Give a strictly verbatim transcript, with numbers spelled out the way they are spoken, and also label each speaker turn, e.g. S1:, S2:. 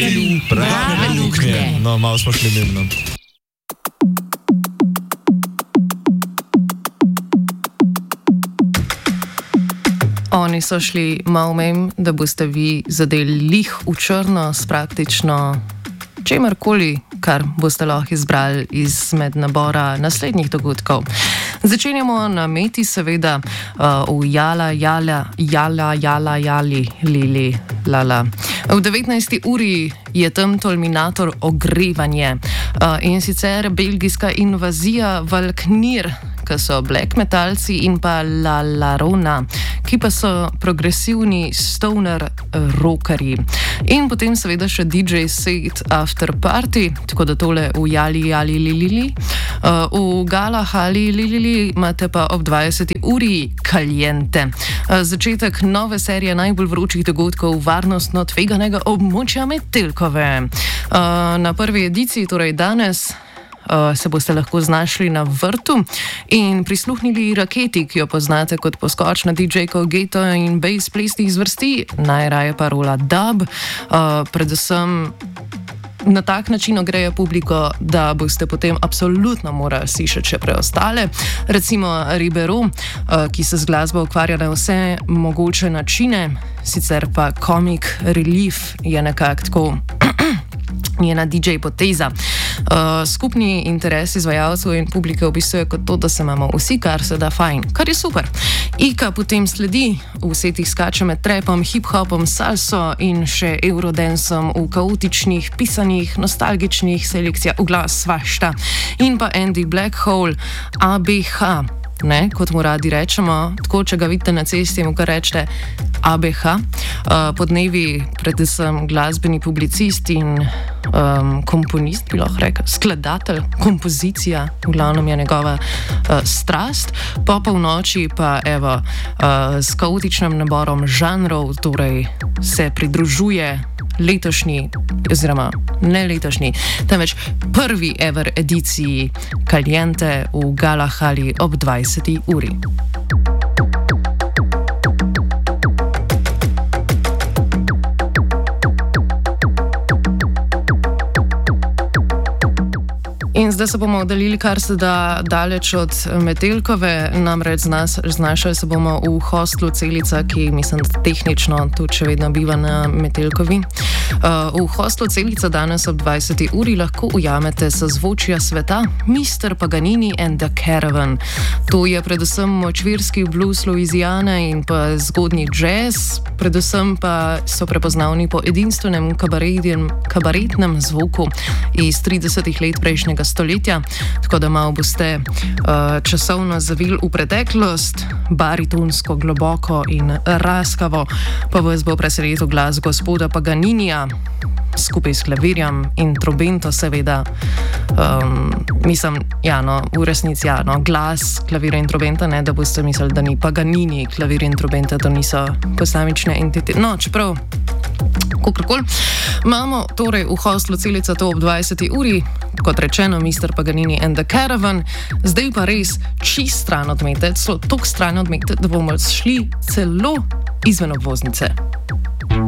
S1: odkrili prave luknje.
S2: No, malo smo šli mirno.
S3: Oni so šli malo mem, da boste vi zadeli lih v črno s praktično čemarkoli, kar boste lahko izbrali izmed nabora naslednjih dogodkov. Začenjamo na meti, seveda, uh, v jala, jala, jala, jala, jali, lili, lala. V devetnajsti uri je tam Tolminator ogrevanje uh, in sicer belgijska invazija Valknir, ki so black metalci, in pa La Larona, ki pa so progresivni stoner rockerji. In potem seveda še D J set after party, tako da tole v jali, jali, lili. Uh, v galah ali lili imate pa ob dvajseti uri Caliente. Uh, začetek nove serije najbolj vročih dogodkov varnostno tveganega območja Metelkove. Uh, na prvi ediciji, torej danes, Uh, se boste lahko znašli na vrtu in prisluhnili raketi, ki jo poznate kot poskočna D J-kov geto in bass plesnih zvrsti, najraje parola dub. Uh, predvsem na tak način ogreje publiko, da boste potem absolutno morali slišati še preostale. Recimo Ribeiro, uh, ki se z glasbo ukvarja na vse mogoče načine, sicer pa Comic Relief je nekako tako njena D J poteza. Uh, skupni interes izvajalcev in publike opisuje kot to, da se imamo vsi kar se da fajn, kar je super. Ika potem sledi, v setih skače med trapom, hip-hopom, salso in še eurodansom v kaotičnih, pisanih, nostalgičnih selekcijah v glas svašta. In pa Andy Blackhole, A B H. Ne, kot mu radi rečemo, tako če ga vidite na cesti, mu kar rečete A B H. Uh, podnevi predvsem glasbeni publicist in um, komponist, bi lahko rekel, skladatelj, kompozicija, v glavnem je njegova uh, strast. Po polnoči pa evo, uh, s kaotičnim naborom žanrov, torej se pridružuje letošnji, oziroma ne letošnji, temveč prvi ever ediciji Caliente v Galahali ob dvajseti uri. In zdaj se bomo oddaljili kar se da daleč od Metelkove, namreč znašali se bomo v hostlu Celica, ki mislim, da tehnično tudi še vedno biva na Metelkovi. Uh, v hostlu Celica danes ob dvajseti uri lahko ujamete sozvočja sveta mister Paganini and the Caravan. To je predvsem močvirski blues Louisiane in pa zgodnji jazz, predvsem pa so prepoznavni po edinstvenem kabaretnem zvoku iz tridesetih let prejšnjega stoletja, tako da malo boste uh, časovno zavili v preteklost, baritonsko, globoko in raskavo, pa vas bo presenetil glas gospoda Paganinija, skupaj s klavirjem in trobento seveda. Um, mislim, ja no, v resnici ja no, glas, klavir in trobenta, ne da boste mislili, da ni Paganini, klavir in trobenta, to niso posamične entitete. No, čeprav kakorkoli. Imamo torej v hostlu Celica to ob dvajseti uri, kot rečeno, mister Paganini and the Caravan. Zdaj pa res čist stran od mete, celo toliko stran od mete, da bomo šli celo izven obvoznice.